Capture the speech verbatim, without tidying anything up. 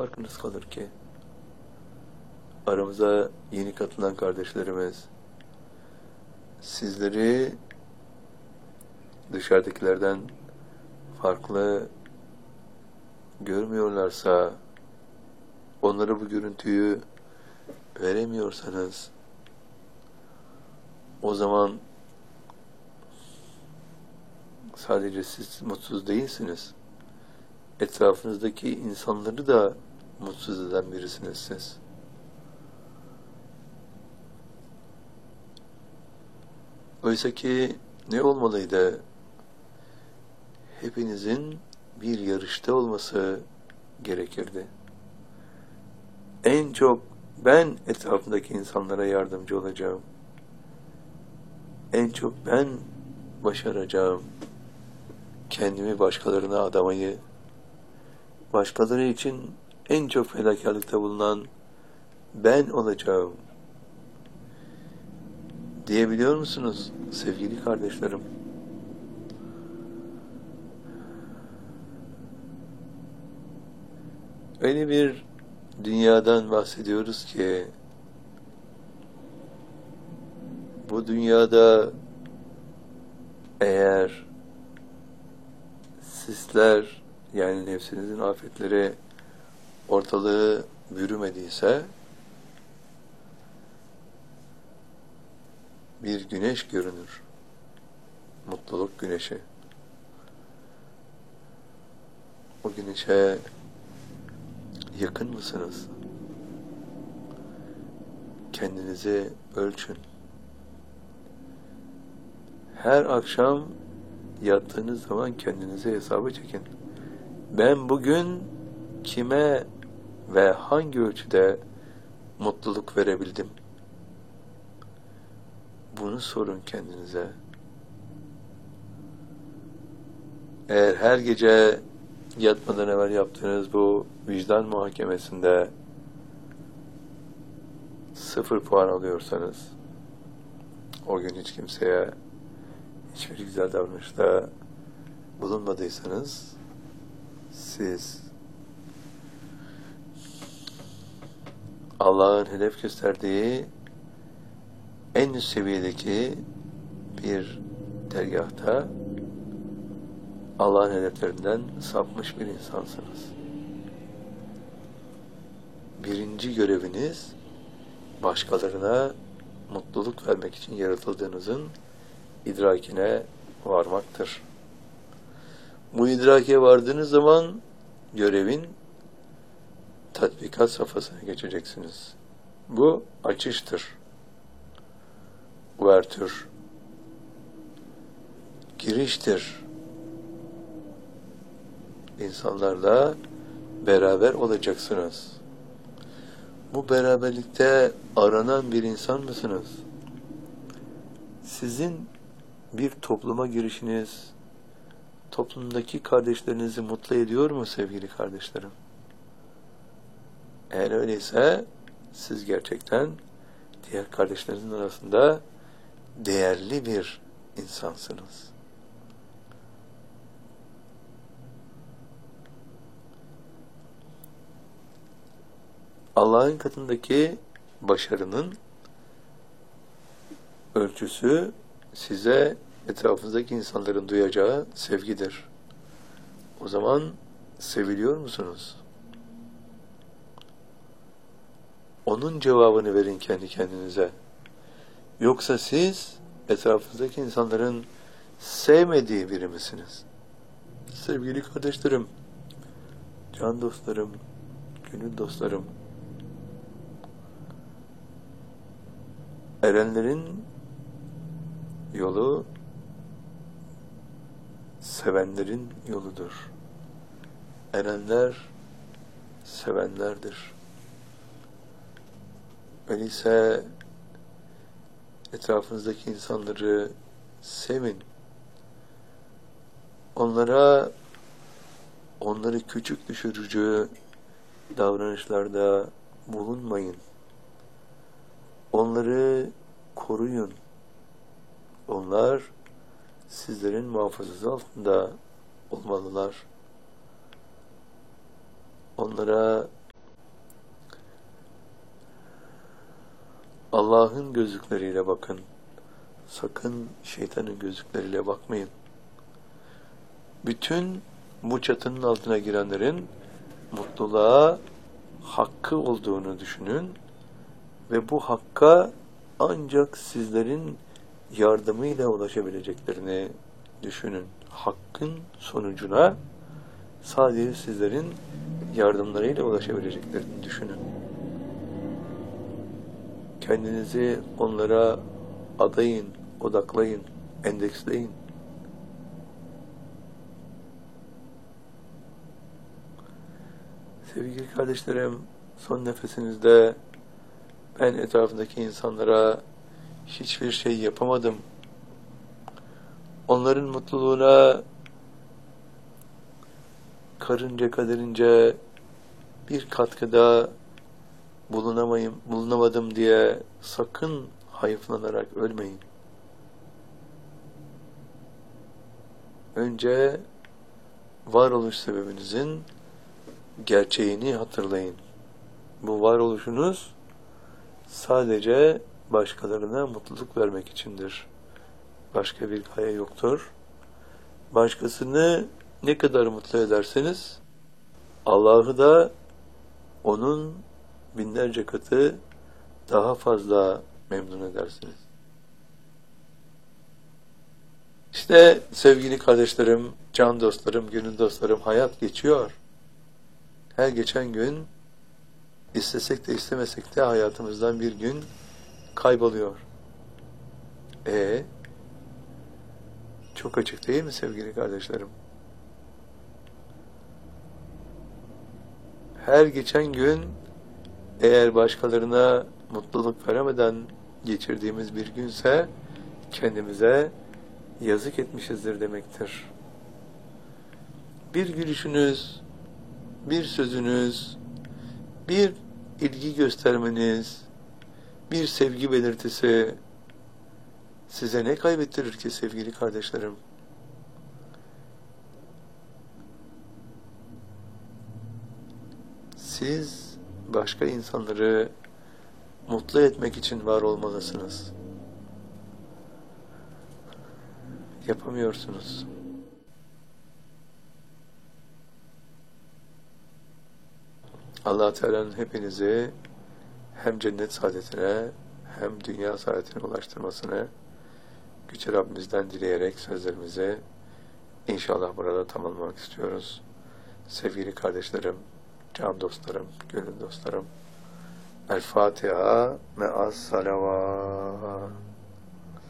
farkınız kalır ki? Aramıza yeni katılan kardeşlerimiz sizleri dışarıdakilerden farklı görmüyorlarsa, onlara bu görüntüyü veremiyorsanız, o zaman sadece siz mutsuz değilsiniz. Etrafınızdaki insanları da mutsuz eden birisiniz siz. Oysa ki ne olmalıydı? Hepinizin bir yarışta olması gerekirdi. En çok ben etrafındaki insanlara yardımcı olacağım. En çok ben başaracağım. Kendimi başkalarına adamayı, başkaları için en çok fedakarlıkta bulunan ben olacağım. Diyebiliyor musunuz sevgili kardeşlerim? Öyle bir dünyadan bahsediyoruz ki bu dünyada eğer sizler, yani nefsinizin afetleri ortalığı bürümediyse bir güneş görünür. Mutluluk güneşi. O güneşe yakın mısınız? Kendinizi ölçün. Her akşam yattığınız zaman kendinize hesabı çekin. Ben bugün kime ve hangi ölçüde mutluluk verebildim? Bunu sorun kendinize. Eğer her gece yatmadan evvel yaptığınız bu vicdan muhakemesinde sıfır puan alıyorsanız, o gün hiç kimseye hiçbir güzel davranışta bulunmadıysanız, siz Allah'ın hedef gösterdiği en üst seviyedeki bir dergâhta Allah'ın hedeflerinden sapmış bir insansınız. Birinci göreviniz başkalarına mutluluk vermek için yaratıldığınızın idrakine varmaktır. Bu idrake vardığınız zaman görevin tatbikat safhasına geçeceksiniz. Bu açıştır. Uvertür. Giriştir. İnsanlarla beraber olacaksınız. Bu beraberlikte aranan bir insan mısınız? Sizin bir topluma girişiniz, toplumdaki kardeşlerinizi mutlu ediyor mu sevgili kardeşlerim? Eğer öyleyse siz gerçekten diğer kardeşlerinizin arasında değerli bir insansınız. Allah'ın katındaki başarının ölçüsü size etrafınızdaki insanların duyacağı sevgidir. O zaman seviliyor musunuz? Onun cevabını verin kendi kendinize. Yoksa siz etrafınızdaki insanların sevmediği biri misiniz? Sevgili kardeşlerim, can dostlarım, gönül dostlarım, erenlerin yolu sevenlerin yoludur. Erenler sevenlerdir. Öyleyse etrafınızdaki insanları sevin. Onlara onları küçük düşürücü davranışlarda bulunmayın. Onları koruyun. Onlar sizlerin muhafazası altında olmalılar. Onlara Allah'ın gözlükleriyle bakın. Sakın şeytanın gözlükleriyle bakmayın. Bütün bu çatının altına girenlerin mutluluğa hakkı olduğunu düşünün ve bu hakka ancak sizlerin yardımıyla ulaşabileceklerini düşünün. Hakkın sonucuna sadece sizlerin yardımlarıyla ulaşabileceklerini düşünün. Kendinizi onlara adayın, odaklayın, endeksleyin. Sevgili kardeşlerim, son nefesinizde ben etrafındaki insanlara hiçbir şey yapamadım. Onların mutluluğuna karınca kaderince bir katkıda bulunamayım, bulunamadım diye sakın hayıflanarak ölmeyin. Önce varoluş sebebinizin gerçeğini hatırlayın. Bu varoluşunuz sadece başkalarına mutluluk vermek içindir. Başka bir gaye yoktur. Başkasını ne kadar mutlu ederseniz Allah'ı da onun binlerce katı daha fazla memnun edersiniz. İşte sevgili kardeşlerim, can dostlarım, gönül dostlarım, hayat geçiyor. Her geçen gün istesek de istemesek de hayatımızdan bir gün kayboluyor. E çok açık değil mi sevgili kardeşlerim? Her geçen gün eğer başkalarına mutluluk veremeden geçirdiğimiz bir günse kendimize yazık etmişizdir demektir. Bir gülüşünüz, bir sözünüz, bir ilgi göstermeniz, bir sevgi belirtisi size ne kaybettirir ki sevgili kardeşlerim? Siz başka insanları mutlu etmek için var olmalısınız. Yapamıyorsunuz. Allah Teala'nın hepinizi hem cennet saadetine hem dünya saadetine ulaştırmasını Yüce Rabbimizden dileyerek sözlerimizi inşallah burada tamamlamak istiyoruz. Sevgili kardeşlerim, can dostlarım, gönül dostlarım, El Fatiha me'as salavat.